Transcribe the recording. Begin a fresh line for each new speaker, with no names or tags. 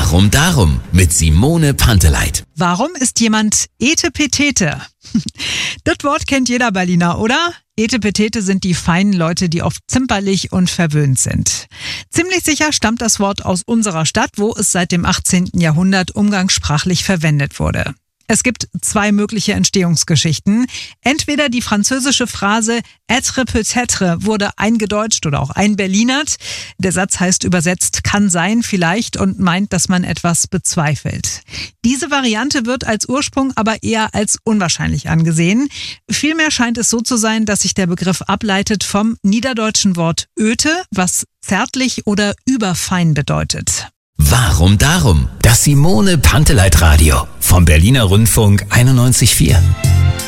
Warum darum? Mit Simone Panteleit.
Warum ist jemand Etepetete? Das Wort kennt jeder Berliner, oder? Etepetete sind die feinen Leute, die oft zimperlich und verwöhnt sind. Ziemlich sicher stammt das Wort aus unserer Stadt, wo es seit dem 18. Jahrhundert umgangssprachlich verwendet wurde. Es gibt zwei mögliche Entstehungsgeschichten. Entweder die französische Phrase être peut-être wurde eingedeutscht oder auch einberlinert. Der Satz heißt übersetzt kann sein, vielleicht und meint, dass man etwas bezweifelt. Diese Variante wird als Ursprung aber eher als unwahrscheinlich angesehen. Vielmehr scheint es so zu sein, dass sich der Begriff ableitet vom niederdeutschen Wort öte, was zärtlich oder überfein bedeutet.
Warum darum? Das Simone Panteleit Radio vom Berliner Rundfunk 91,4.